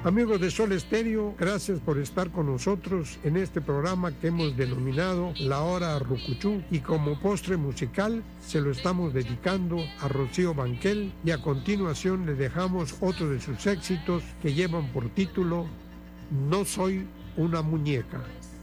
Amigos de Sol Estéreo, gracias por estar con nosotros en este programa que hemos denominado La Hora Rucuchú, y como postre musical se lo estamos dedicando a Rocío Banquel, y a continuación le dejamos otro de sus éxitos que llevan por título No soy una muñeca.